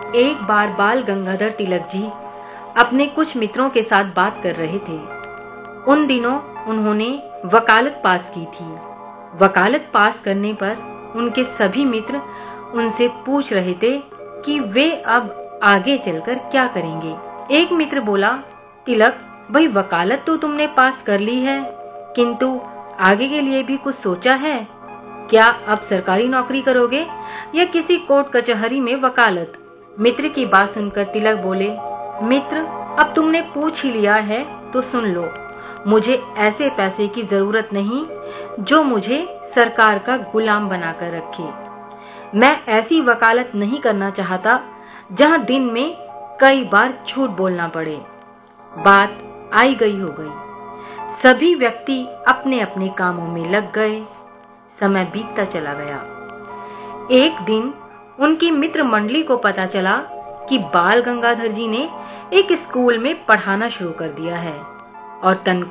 एक बार बाल गंगाधर तिलक जी अपने कुछ मित्रों के साथ बात कर रहे थे। उन दिनों उन्होंने वकालत पास की थी। वकालत पास करने पर उनके सभी मित्र उनसे पूछ रहे थे कि वे अब आगे चलकर क्या करेंगे। एक मित्र बोला, तिलक भाई, वकालत तो तुमने पास कर ली है, किंतु आगे के लिए भी कुछ सोचा है? क्या अब सरकारी नौकरी करोगे या किसी कोर्ट कचहरी में वकालत? मित्र की बात सुनकर तिलक बोले, मित्र, अब तुमने पूछ ही लिया है तो सुन लो। मुझे ऐसे पैसे की जरूरत नहीं जो मुझे सरकार का गुलाम बनाकर रखे। मैं ऐसी वकालत नहीं करना चाहता जहां दिन में कई बार झूठ बोलना पड़े। बात आई गई हो गई। सभी व्यक्ति अपने अपने कामों में लग गए। समय बीतता चला गया। एक दिन उनकी मित्र मंडली को पता चला कि बाल गंगाधर जी ने एक स्कूल में पढ़ाना शुरू कर दिया है और तनख्वाह